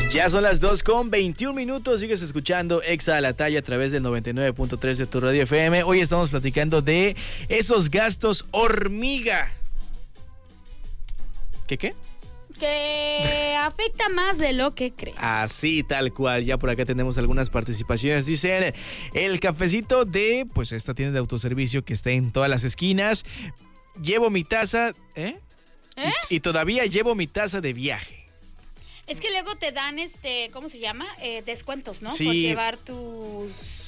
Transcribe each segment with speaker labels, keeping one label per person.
Speaker 1: Ya son las 2:21. Sigues escuchando Exa a la Talla a través del 99.3 de tu radio FM. Hoy estamos platicando de esos gastos hormiga. ¿Qué?
Speaker 2: Que afecta más de lo que crees.
Speaker 1: Así, tal cual. Ya por acá tenemos algunas participaciones. Dicen, el cafecito de, pues, esta tienda de autoservicio que está en todas las esquinas. Llevo mi taza, y todavía llevo mi taza de viaje.
Speaker 2: Es que luego te dan, ¿cómo se llama? Descuentos, ¿no?
Speaker 1: Sí.
Speaker 2: Por llevar tus...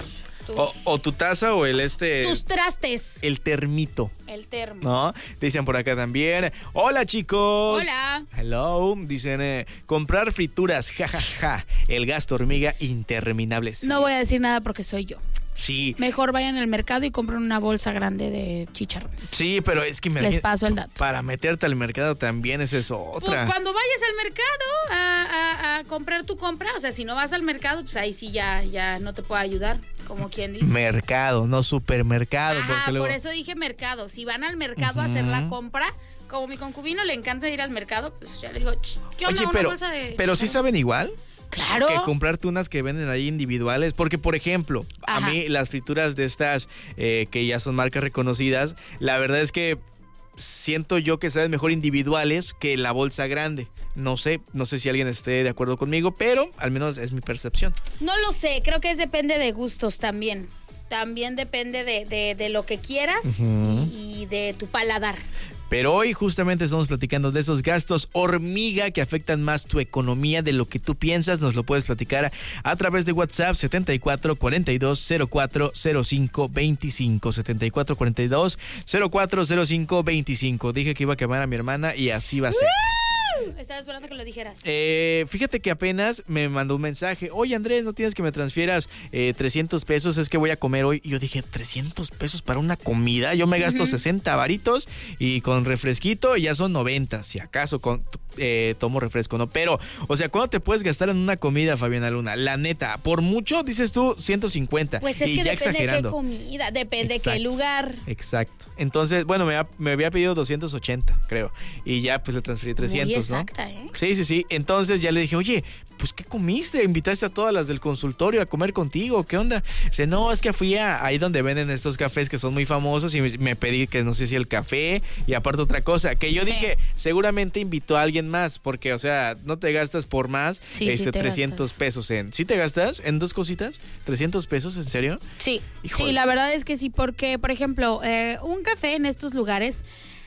Speaker 1: O tu taza o
Speaker 2: tus trastes.
Speaker 1: El termito.
Speaker 2: El termo.
Speaker 1: ¿No? Dicen por acá también. Hola, chicos.
Speaker 2: Hola.
Speaker 1: Hello. Dicen, comprar frituras, jajaja. El gasto hormiga interminable. Sí.
Speaker 2: No voy a decir nada porque soy yo.
Speaker 1: Sí.
Speaker 2: Mejor vayan al mercado y compren una bolsa grande de chicharrones.
Speaker 1: Sí, pero es que
Speaker 2: les paso el dato.
Speaker 1: Para meterte al mercado también es eso otra.
Speaker 2: Pues cuando vayas al mercado a comprar tu compra, o sea, si no vas al mercado, pues ahí sí ya no te puedo ayudar, como quien dice.
Speaker 1: Mercado, no supermercado.
Speaker 2: Ajá, por eso dije mercado. Si van al mercado a hacer la compra, como mi concubino le encanta ir al mercado, pues ya le digo, yo
Speaker 1: oye, pero sí saben igual.
Speaker 2: Claro.
Speaker 1: Que comprarte unas que venden ahí individuales. Porque, por ejemplo, a mí las frituras de estas que ya son marcas reconocidas, la verdad es que siento yo que saben mejor individuales que la bolsa grande. No sé si alguien esté de acuerdo conmigo, pero al menos es mi percepción.
Speaker 2: No lo sé, creo que depende de gustos también. También depende de lo que quieras y de tu paladar.
Speaker 1: Pero hoy justamente estamos platicando de esos gastos hormiga que afectan más tu economía de lo que tú piensas. Nos lo puedes platicar a través de WhatsApp 74 42 04 05 25. 74 42 04 05 25. Dije que iba a quemar a mi hermana y así va a ser.
Speaker 2: Estaba esperando que lo dijeras.
Speaker 1: Fíjate que apenas me mandó un mensaje. Oye, Andrés, ¿no tienes que me transfieras 300 pesos? Es que voy a comer hoy. Y yo dije, ¿300 pesos para una comida? Yo me gasto 60 varitos y con refresquito ya son 90. Si acaso tomo refresco, ¿no? Pero, o sea, ¿cuánto te puedes gastar en una comida, Fabiana Luna? La neta, por mucho, dices tú, 150.
Speaker 2: Pues es
Speaker 1: y
Speaker 2: que
Speaker 1: ya
Speaker 2: depende
Speaker 1: exagerando.
Speaker 2: de qué comida, depende de qué lugar.
Speaker 1: Exacto. Entonces, bueno, me había pedido 280, creo. Y ya, pues le transferí 300,
Speaker 2: muy exacta, ¿no?
Speaker 1: Sí. Entonces ya le dije, oye, pues ¿qué comiste? ¿Invitaste a todas las del consultorio a comer contigo? ¿Qué onda? Dice, no, es que fui ahí donde venden estos cafés que son muy famosos y me pedí que no sé si el café y aparte otra cosa, que yo dije, seguramente invitó a alguien más, porque, o sea, no te gastas por más 300 pesos en... ¿Sí te gastas en dos cositas? ¿300 pesos? ¿En serio?
Speaker 2: Sí,
Speaker 1: Híjole.
Speaker 2: Sí, la verdad es que sí, porque, por ejemplo, un café en estos lugares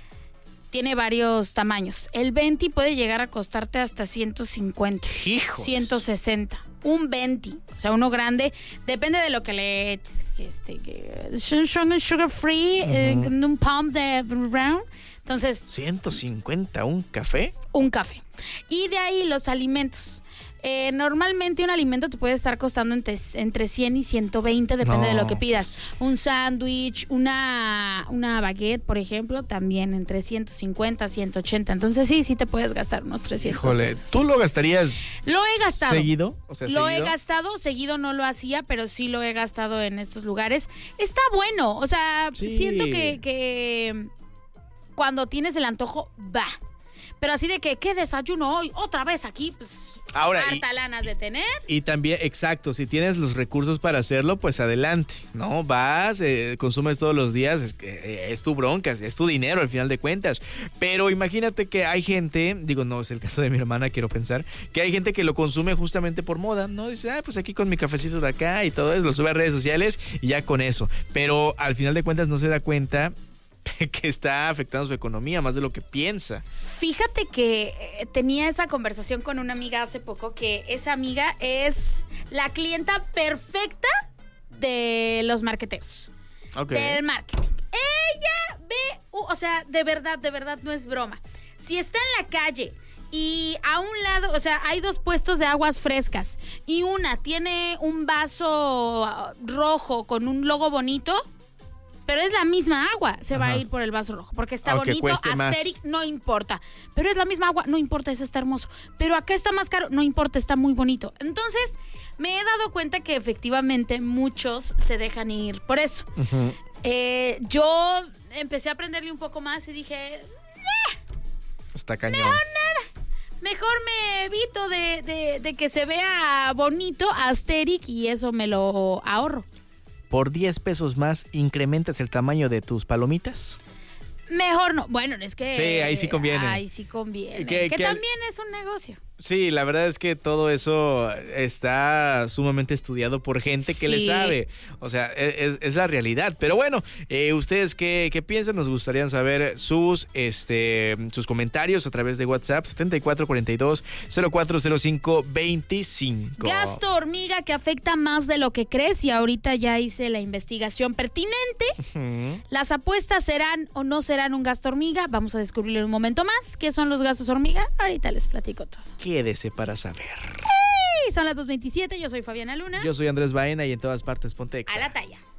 Speaker 2: tiene varios tamaños. El 20 puede llegar a costarte hasta 150,
Speaker 1: ¡hijos!
Speaker 2: 160. Un 20, o sea, uno grande. Depende de lo que le eches. Sugar free, un pump de brown. Entonces,
Speaker 1: 150, ¿un café?
Speaker 2: Un café. Y de ahí los alimentos. Normalmente un alimento te puede estar costando entre 100 y 120, depende de lo que pidas. Un sándwich, una baguette, por ejemplo, también entre 150, 180. Entonces sí te puedes gastar unos 300 pesos.
Speaker 1: ¿Tú lo gastarías?
Speaker 2: Lo he gastado.
Speaker 1: ¿Seguido? O sea,
Speaker 2: lo he gastado, seguido no lo hacía, pero sí lo he gastado en estos lugares. Está bueno, o sea, siento que cuando tienes el antojo, va. Pero así de que, ¿qué desayuno hoy? Otra vez aquí, pues,
Speaker 1: ahora,
Speaker 2: harta lanas de tener.
Speaker 1: Y también, exacto, si tienes los recursos para hacerlo, pues adelante, ¿no? Vas, consumes todos los días, es tu bronca, es tu dinero al final de cuentas. Pero imagínate que hay gente, digo, no es el caso de mi hermana, quiero pensar, que hay gente que lo consume justamente por moda, ¿no? Dice, pues aquí con mi cafecito de acá y todo eso, lo sube a redes sociales y ya con eso. Pero al final de cuentas no se da cuenta que está afectando su economía más de lo que piensa.
Speaker 2: Fíjate que tenía esa conversación con una amiga hace poco, que esa amiga es la clienta perfecta de los marqueteros. Del marketing. Ella ve, o sea, de verdad, no es broma. Si está en la calle y a un lado, o sea, hay dos puestos de aguas frescas y una tiene un vaso rojo con un logo bonito, pero es la misma agua, se va a ir por el vaso rojo, porque está bonito, asteric, no importa. Pero es la misma agua, no importa, ese está hermoso. Pero acá está más caro, no importa, está muy bonito. Entonces, me he dado cuenta que efectivamente muchos se dejan ir por eso. Yo empecé a aprenderle un poco más y dije,
Speaker 1: está cañón.
Speaker 2: mejor me evito de que se vea bonito Asterix y eso me lo ahorro.
Speaker 1: ¿Por 10 pesos más incrementas el tamaño de tus palomitas?
Speaker 2: Mejor no. Bueno, es que...
Speaker 1: Sí, ahí sí conviene.
Speaker 2: Ahí sí conviene. Que también es un negocio.
Speaker 1: Sí, la verdad es que todo eso está sumamente estudiado por gente que le sabe. O sea, es la realidad. Pero bueno, ¿ustedes qué piensan? Nos gustaría saber sus comentarios a través de WhatsApp 7442-040525.
Speaker 2: Gasto hormiga que afecta más de lo que crees y ahorita ya hice la investigación pertinente. ¿Las apuestas serán o no serán un gasto hormiga? Vamos a descubrirlo en un momento más. ¿Qué son los gastos hormiga? Ahorita les platico todo.
Speaker 1: Quédese para saber.
Speaker 2: Son las 2:27, yo soy Fabiana Luna.
Speaker 1: Yo soy Andrés Baena y en todas partes ponte Exa.
Speaker 2: A la talla.